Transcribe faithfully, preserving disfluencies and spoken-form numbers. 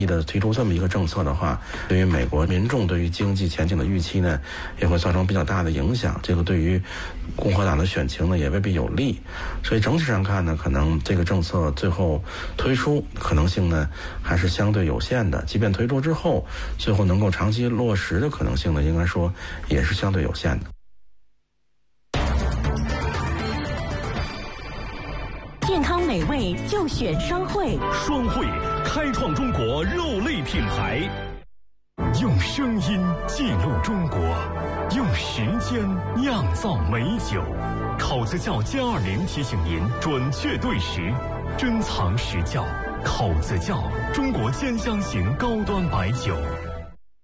的提出这么一个政策的话，对于美国民众对于经济前景的预期呢，也会造成比较大的影响。这个对于共和党的选情呢，也未必有利。所以整体上看呢，可能这个政策最后推出可能性呢，还是相对有限的。即便推出之后，最后能够长期落实的可能性呢，应该说也是相对有限的。 健康美味就选双汇， 双汇开创中国肉类品牌，用声音记录中国，用时间酿造美酒。口子窖歼二零提醒您准确对时，珍藏实窖。口子窖中国兼香型高端白酒。